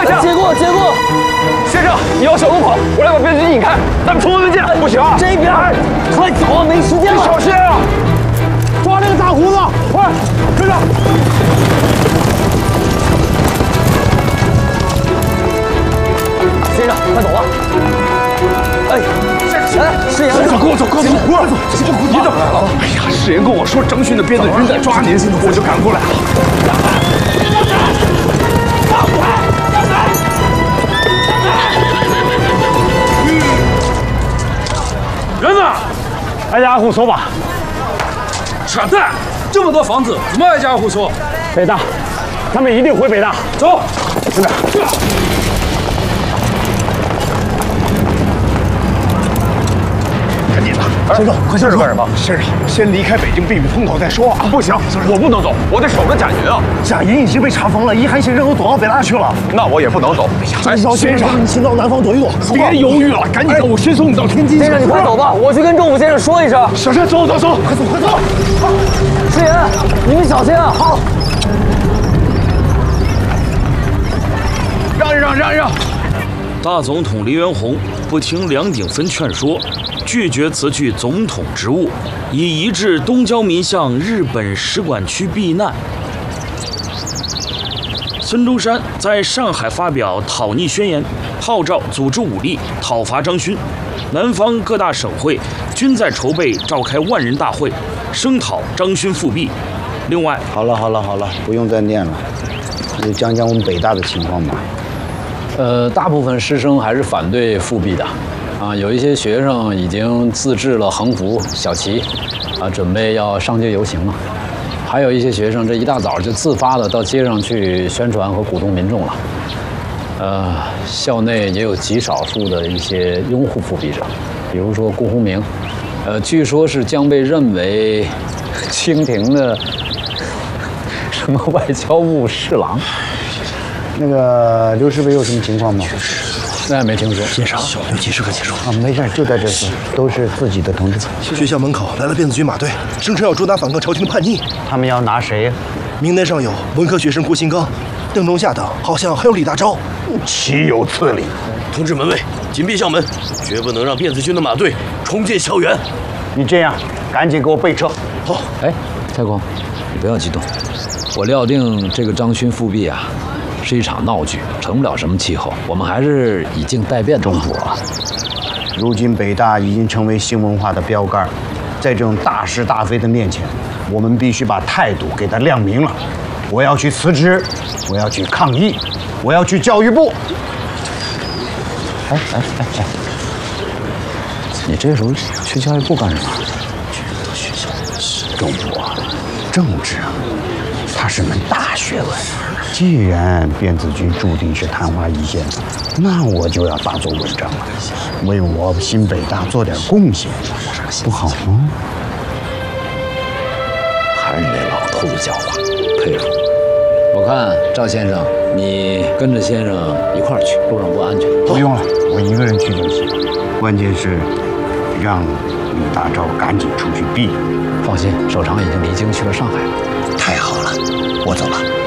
一下。 借过。 先生，你要小路跑，我来把编辑机引开，咱们从后门见。不行， 这边，快走，没时间了。 小心啊！ 抓那个大胡子，快跟上！ 先生，快走吧。哎，世言， 跟我走，你怎么来了？哎呀，世言跟我说张勋的编队军在抓您，我就赶过来了。 人呢？挨家挨户搜吧。 扯淡！这么多房子，怎么挨家挨户搜？ 北大，他们一定回北大。走，是的。 赶紧的， 先生，快下去干什么？ 先生，先离开北京避避风头再说啊！不行，我不能走，我得守着贾云啊。 贾云已经被查封了，一涵先生都躲到北大去了。 那我也不能走。 哎，先生，你先到南方躲一躲。 别犹豫了，赶紧走，我先送你到天津。 先生，你快走吧，我去跟政府先生说一声。 小山，走，快走！ 世言，你们小心啊！好。 让一让！ 大总统黎元洪不听梁鼎芬劝说，拒绝辞去总统职务，以移至东交民向日本使馆区避难。孙中山在上海发表讨逆宣言，号召组织武力讨伐张勋。南方各大省会均在筹备召开万人大会，声讨张勋复辟。另外， 好了，不用再念了，你讲讲我们北大的情况吧。 大部分师生还是反对复辟的，有一些学生已经自制了横幅、小旗，准备要上街游行了。还有一些学生这一大早就自发的到街上去宣传和鼓动民众了。校内也有极少数的一些拥护复辟者，比如说顾鸿明，据说是将被认为清廷的什么外交部侍郎。 那个刘师培有什么情况吗？ 那也没听说。 介绍，有几十个介绍啊，没事，就在这次，都是自己的同志。 学校门口来了辫子军马队，声称要捉拿反抗朝廷的叛逆。 他们要拿谁呀？ 名单上有文科学生郭新刚、邓中夏等，好像还有李大钊。 岂有此理！ 通知门卫，紧闭校门，绝不能让辫子军的马队重进校园。 你这样，赶紧给我备车。 好。 哎，太公，你不要激动。我料定这个张勋复辟是一场闹剧，成不了什么气候。我们还是以静待变。 政府啊，如今北大已经成为新文化的标杆，在这种大是大非的面前，我们必须把态度给它亮明了。我要去辞职，我要去抗议，我要去教育部。哎，你这时候去教育部干什么？政府啊，政治啊，它是门大学问。既然辫子军注定是昙花一现，那我就要大做文章了，为我新北大做点贡献，不好吗？ 还是你那老头子狡猾，佩服。我看赵先生，你跟着先生一块儿去，路上不安全。 不用了，我一个人去就行。关键是让李大钊赶紧出去避。 放心，首长已经离京去了上海了。 太好了，我走了。